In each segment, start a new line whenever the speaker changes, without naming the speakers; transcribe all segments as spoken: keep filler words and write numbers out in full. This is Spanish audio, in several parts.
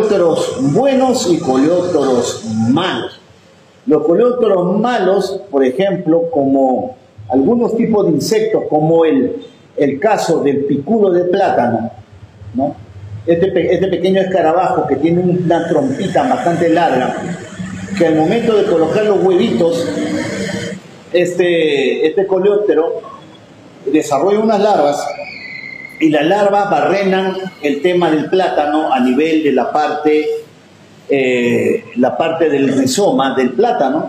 coleópteros buenos y coleópteros malos. Los coleópteros malos, por ejemplo, como algunos tipos de insectos, como el, el caso del picudo de plátano, ¿no? Este, este pequeño escarabajo que tiene una trompita bastante larga, que al momento de colocar los huevitos, este, este coleóptero desarrolla unas larvas, y las larvas barrenan el tema del plátano a nivel de la parte, eh, la parte del rizoma del plátano,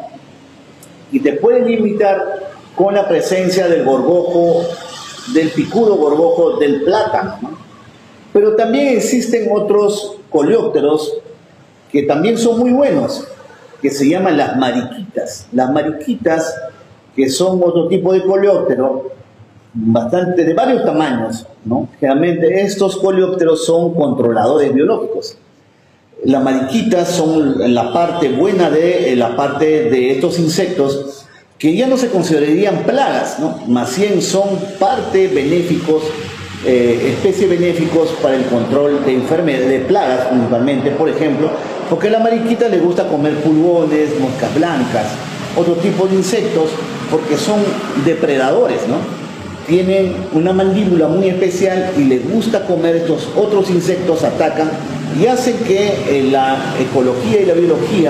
y te pueden imitar con la presencia del gorgojo, del picudo gorgojo del plátano, ¿no? Pero también existen otros coleópteros que también son muy buenos, que se llaman las mariquitas. Las mariquitas, que son otro tipo de coleóptero, bastante de varios tamaños, ¿no? Generalmente estos coleópteros son controladores biológicos. Las mariquitas son la parte buena de la parte de estos insectos, que ya no se considerarían plagas, ¿no? Más bien son parte benéficos, eh, especies benéficos para el control de enfermedades, de plagas principalmente, por ejemplo, porque a la mariquita le gusta comer pulgones, moscas blancas, otro tipo de insectos, porque son depredadores, ¿no? Tienen una mandíbula muy especial y les gusta comer estos otros insectos, atacan y hacen que eh, la ecología y la biología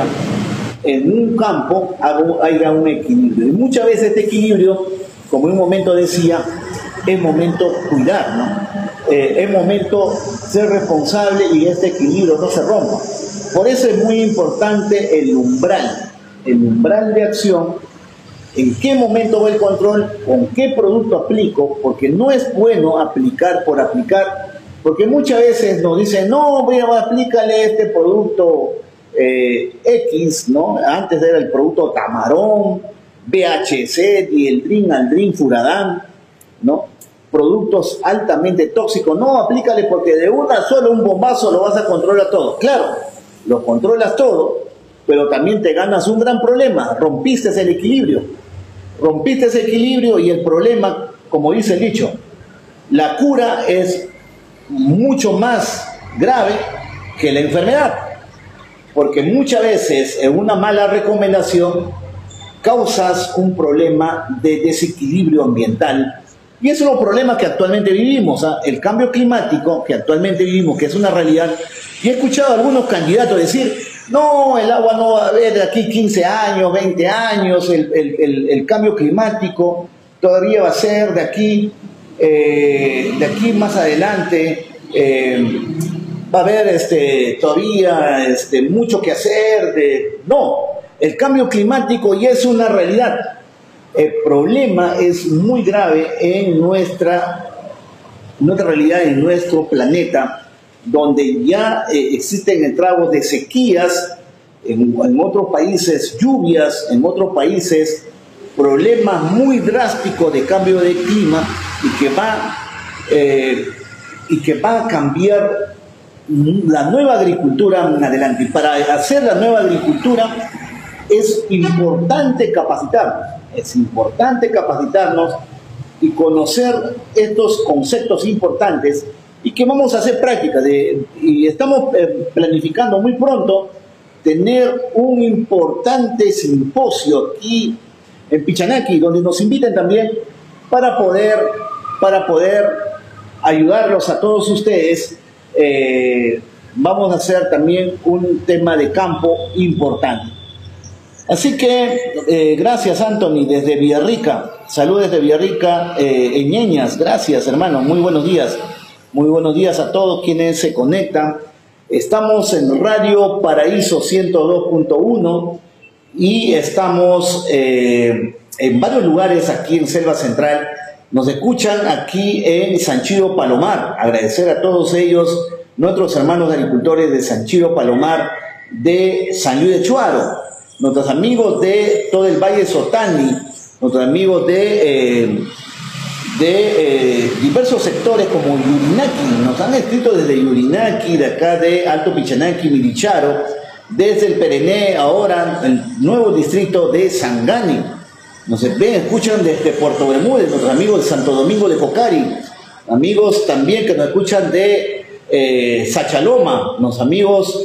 en un campo haya un equilibrio. Y muchas veces este equilibrio, como en un momento decía, es momento cuidar, ¿no? Eh, es momento ser responsable y este equilibrio no se rompa. Por eso es muy importante el umbral, el umbral de acción. ¿En qué momento va el control? ¿Con qué producto aplico? Porque no es bueno aplicar por aplicar, porque muchas veces nos dicen, no, mira, aplícale este producto eh, X, ¿no? Antes era el producto Tamarón, B H C, Dieldrin, Aldrin, Furadán, ¿no? Productos altamente tóxicos. No, aplícale porque de una sola, un bombazo, lo vas a controlar todo. Claro, lo controlas todo, pero también te ganas un gran problema. Rompiste el equilibrio. Rompiste ese equilibrio y el problema, como dice el dicho, la cura es mucho más grave que la enfermedad, porque muchas veces en una mala recomendación causas un problema de desequilibrio ambiental, y esos son los problemas que actualmente vivimos, ¿eh? El cambio climático que actualmente vivimos, que es una realidad, y he escuchado a algunos candidatos decir, no, el agua no va a haber de aquí quince años, veinte años, el, el, el, el cambio climático todavía va a ser de aquí, eh, de aquí más adelante, eh, va a haber este, todavía este, mucho que hacer. De... No, el cambio climático ya es una realidad. El problema es muy grave en nuestra, nuestra realidad, en nuestro planeta, donde ya eh, existen estragos de sequías, en, en otros países lluvias, en otros países problemas muy drásticos de cambio de clima, y que va, eh, y que va a cambiar la nueva agricultura en adelante. Y para hacer la nueva agricultura es importante capacitarnos, es importante capacitarnos y conocer estos conceptos importantes, y que vamos a hacer práctica de, y estamos eh, planificando muy pronto tener un importante simposio aquí en Pichanaki, donde nos inviten también para poder, para poder ayudarlos a todos ustedes. Eh, vamos a hacer también un tema de campo importante. Así que, eh, gracias Anthony, desde Villarrica, saludos desde Villarrica, eh, en Ñeñas, gracias hermano, muy buenos días. Muy buenos días a todos quienes se conectan. Estamos en Radio Paraíso ciento dos punto uno y estamos eh, en varios lugares aquí en Selva Central. Nos escuchan aquí en San Chiro Palomar. Agradecer a todos ellos, nuestros hermanos agricultores de San Chiro Palomar, de San Luis de Chuaro, nuestros amigos de todo el Valle de Sotani, nuestros amigos de... Eh, de eh, diversos sectores como Yurinaki, nos han escrito desde Yurinaki, de acá de Alto Pichanaki, Milicharo, desde el Perené, ahora el nuevo distrito de Sangani, nos ven, escuchan desde Puerto Bermúdez, nuestros amigos de Santo Domingo de Cocari, amigos también que nos escuchan de eh, Sachaloma, los amigos